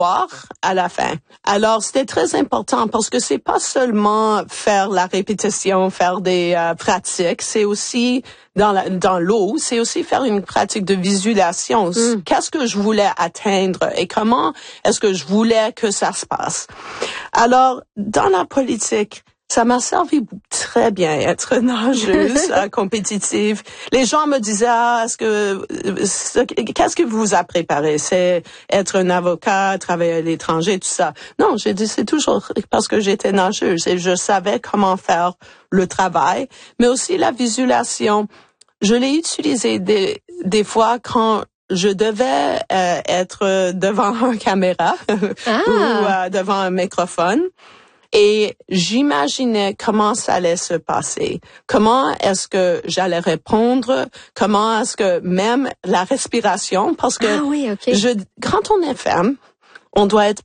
à la fin. Alors, c'était très important parce que c'est pas seulement faire la répétition, faire des pratiques, c'est aussi dans l'eau, c'est aussi faire une pratique de visualisation. Qu'est-ce que je voulais atteindre et comment est-ce que je voulais que ça se passe? Alors, dans la politique, ça m'a servi très bien être nageuse, compétitive. Les gens me disaient, qu'est-ce que vous a préparé? C'est être un avocat, travailler à l'étranger, tout ça. Non, j'ai dit, c'est toujours parce que j'étais nageuse et je savais comment faire le travail, mais aussi la visualisation. Je l'ai utilisée des fois quand je devais être devant une caméra ou devant un microphone. Et j'imaginais comment ça allait se passer. Comment est-ce que j'allais répondre? Comment est-ce que même la respiration, parce que quand on est femme, on doit être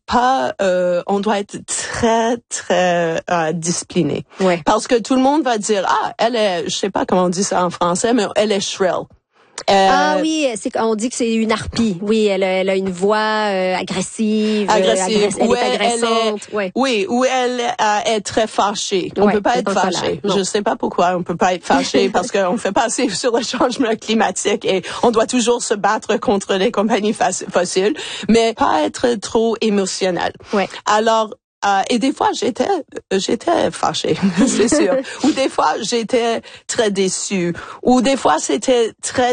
très, très discipliné. Ouais. Parce que tout le monde va dire, elle est, je sais pas comment on dit ça en français, mais elle est shrill. Oui, on dit que c'est une harpie. Oui, elle a une voix agressive, elle est agressante. Oui, ou elle est très fâchée. On peut pas être fâché. Je sais pas pourquoi on peut pas être fâché parce qu'on fait passer sur le changement climatique et on doit toujours se battre contre les compagnies fossiles, mais pas être trop émotionnel. Ouais. Alors et des fois, j'étais fâchée, c'est sûr. Ou des fois, j'étais très déçue. Ou des fois, c'était très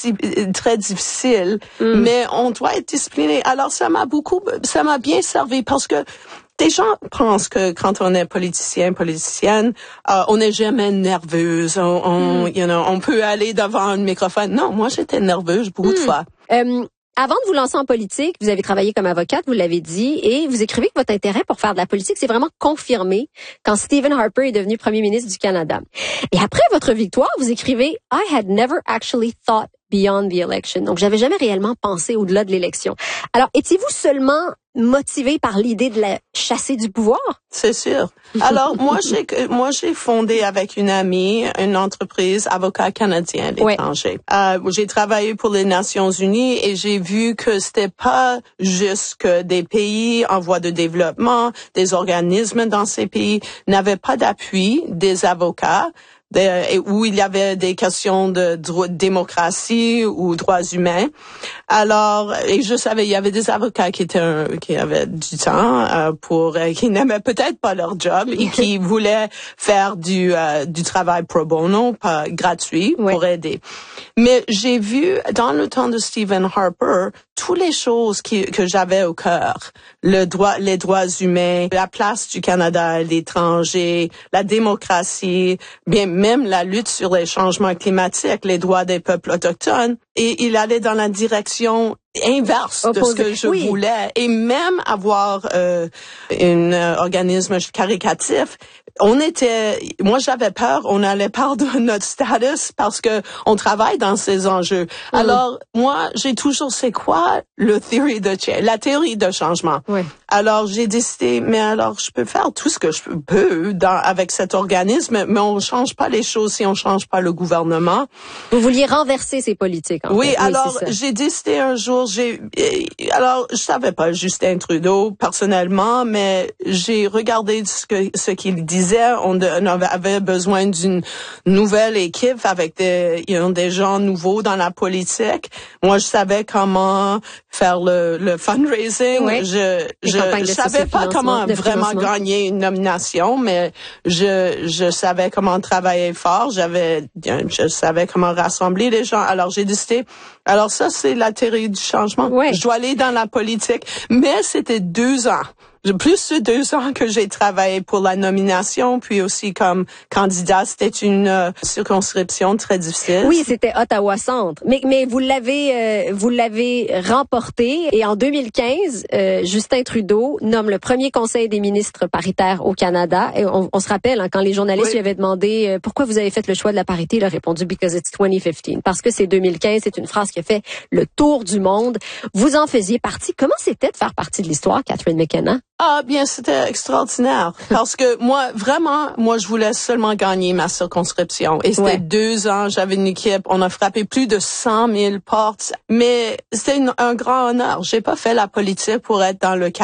difficile. Mais on doit être discipliné. Alors, ça m'a bien servi parce que des gens pensent que quand on est politicienne, on n'est jamais nerveuse. On peut aller devant un microphone. Non, moi, j'étais nerveuse beaucoup de fois. Avant de vous lancer en politique, vous avez travaillé comme avocate, vous l'avez dit, et vous écrivez que votre intérêt pour faire de la politique s'est vraiment confirmé quand Stephen Harper est devenu premier ministre du Canada. Et après votre victoire, vous écrivez « I had never actually thought beyond the election ». Donc, j'avais jamais réellement pensé au-delà de l'élection. Alors, étiez-vous seulement motivé par l'idée de la chasser du pouvoir? C'est sûr. Alors, moi, j'ai fondé avec une amie une entreprise avocat canadien à l'étranger. J'ai travaillé pour les Nations Unies et j'ai vu que c'était pas juste que des pays en voie de développement, des organismes dans ces pays n'avaient pas d'appui des avocats. Où il y avait des questions de démocratie ou droits humains. Alors, et je savais, il y avait des avocats qui avaient du temps qui n'aimaient peut-être pas leur job et qui voulaient faire du travail pro bono, pas gratuit, pour aider. Mais j'ai vu dans le temps de Stephen Harper toutes les choses que j'avais au cœur, les droits humains, la place du Canada à l'étranger, la démocratie, bien même la lutte sur les changements climatiques, les droits des peuples autochtones. Et il allait dans la direction inverse de ce que je voulais. Et même avoir un organisme caricatif, moi j'avais peur, on allait perdre notre status parce que on travaille dans ces enjeux. Alors, moi, j'ai toujours, c'est quoi la théorie de changement? Alors, j'ai décidé, mais alors, je peux faire tout ce que je peux avec cet organisme, mais on change pas les choses si on change pas le gouvernement. Vous vouliez renverser ces politiques, en fait. Alors, j'ai décidé un jour, alors, je savais pas Justin Trudeau, personnellement, mais j'ai regardé ce qu'il disait. On avait besoin d'une nouvelle équipe avec des gens nouveaux dans la politique. Moi, je savais comment faire le fundraising. Je savais pas comment vraiment gagner une nomination, mais je savais comment travailler fort. Je savais comment rassembler les gens. Alors, j'ai décidé. Alors, ça, c'est la théorie du changement. Je dois aller dans la politique. Mais c'était 2 ans. Plus de 2 ans que j'ai travaillé pour la nomination, puis aussi comme candidat, c'était une circonscription très difficile. Oui, c'était Ottawa Centre. Mais vous l'avez remporté et en 2015, Justin Trudeau nomme le premier conseil des ministres paritaires au Canada. Et on se rappelle, quand les journalistes lui avaient demandé pourquoi vous avez fait le choix de la parité, il a répondu because it's 2015. Parce que c'est 2015, c'est une phrase qui a fait le tour du monde. Vous en faisiez partie. Comment c'était de faire partie de l'histoire, Catherine McKenna? Ah, bien, c'était extraordinaire. Parce que moi, je voulais seulement gagner ma circonscription. Et c'était 2 ans, j'avais une équipe, on a frappé plus de 100 000 portes. Mais c'était un grand honneur. J'ai pas fait la politique pour être dans le